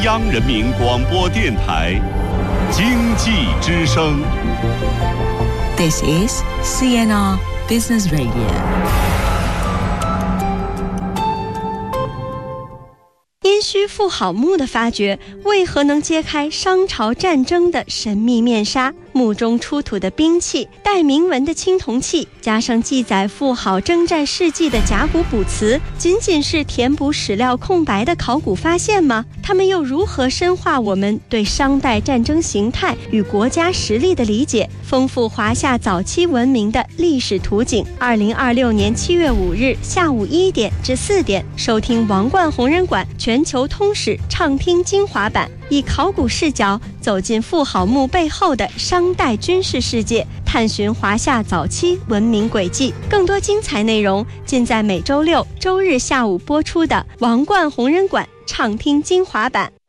央人民广播电台经济之声。 This is CNR Business Radio。 殷墟妇好墓的发掘，为何能揭开商朝战争的神秘面纱？墓中出土的兵器、带铭文的青铜器，加上记载妇好征战事迹的甲骨卜辞，仅仅是填补史料空白的考古发现吗？它们又如何深化我们对商代战争形态与国家实力的理解，丰富华夏早期文明的历史图景？2026年7月5日下午1点至4点，收听王冠红人馆全球通史畅听精华版，以考古视角走进妇好墓背后的商代军事世界，探寻华夏早期文明轨迹。更多精彩内容尽在每周六、周日下午播出的王冠红人馆畅听精华版。